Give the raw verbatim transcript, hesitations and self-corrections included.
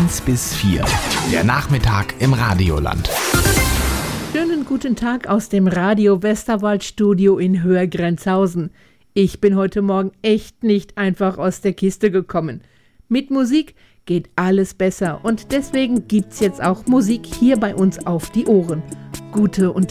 eins bis vier. Der Nachmittag im Radioland. Schönen guten Tag aus dem Radio Westerwald-Studio in Höhergrenzhausen. Ich bin heute Morgen echt nicht einfach aus der Kiste gekommen. Mit Musik geht alles besser und deswegen gibt's jetzt auch Musik hier bei uns auf die Ohren. Gute Unterhaltung.